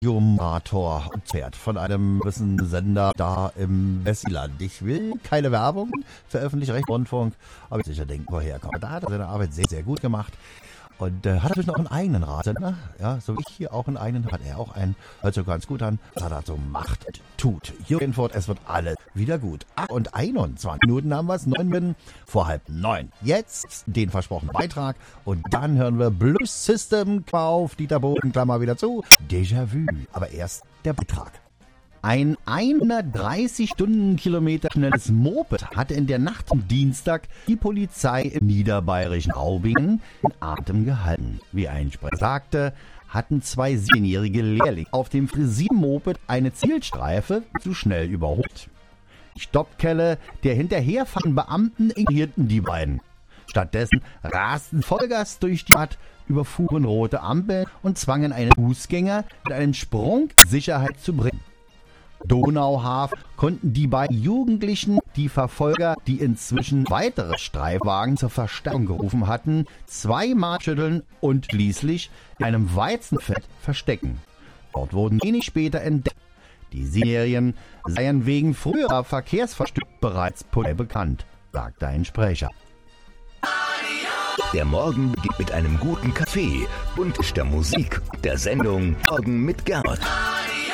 Moderator und Pferd von einem gewissen Sender da im Westland. Ich will keine Werbung für öffentlich-rechtlichen Rundfunk, aber ich sicher denken, woher kommt. Da hat er seine Arbeit sehr, sehr gut gemacht. Und hat natürlich noch einen eigenen Radiosender, ja, so wie ich hier auch einen eigenen, hat er auch einen, hört sich ganz gut an, was er da so macht und tut. Jugendfurt, es wird alles wieder gut. 21 Minuten haben wir es, 9 Minuten vor 8:30. Jetzt den versprochenen Beitrag und dann hören wir Blues System, Kauf, Dieter Bohlen, Klammer wieder zu, Déjà-vu. Aber erst der Beitrag. Ein 130 Stundenkilometer schnelles Moped hatte in der Nacht zum Dienstag die Polizei im niederbayerischen Aubingen in Atem gehalten. Wie ein Sprecher sagte, hatten 2 7-jährige Lehrlinge auf dem Frisier-Moped eine Zielstreife zu schnell überholt. Die Stoppkelle der hinterherfahrenden Beamten ignorierten die beiden. Stattdessen rasten Vollgas durch die Stadt, überfuhren rote Ampeln und zwangen einen Fußgänger mit einem Sprung in Sicherheit zu bringen. Donauhafen konnten die beiden Jugendlichen, die Verfolger, die inzwischen weitere Streifwagen zur Verstärkung gerufen hatten, 2-mal schütteln und schließlich in einem Weizenfeld verstecken. Dort wurden wenig später entdeckt. Die Serien seien wegen früherer Verkehrsverstöße bereits Polizei bekannt, sagte ein Sprecher. Der Morgen beginnt mit einem guten Kaffee, bunter Musik, der Sendung Morgen mit Gerd.